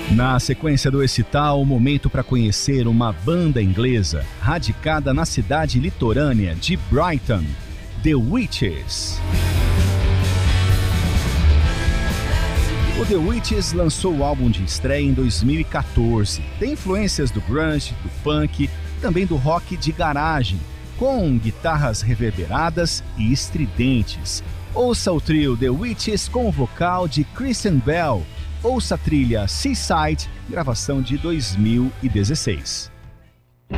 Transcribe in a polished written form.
Na sequência do Excital, o momento para conhecer uma banda inglesa radicada na cidade litorânea de Brighton, The Witches. O The Witches lançou o álbum de estreia em 2014. Tem influências do grunge, do punk, também do rock de garagem, com guitarras reverberadas e estridentes. Ouça o trio The Witches com o vocal de Kristen Bell. Ouça a trilha Seaside, gravação de 2016.